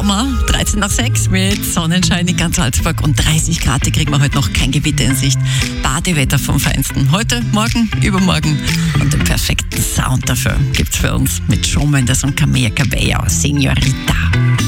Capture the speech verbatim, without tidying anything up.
Sommer, dreizehn nach sechs mit Sonnenschein in ganz Salzburg und dreißig Grad, die kriegen wir heute noch, kein Gewitter in Sicht. Badewetter vom Feinsten. Heute, morgen, übermorgen und den perfekten Sound dafür gibt's für uns mit Shawn Mendes und Camila Cabello, Señorita.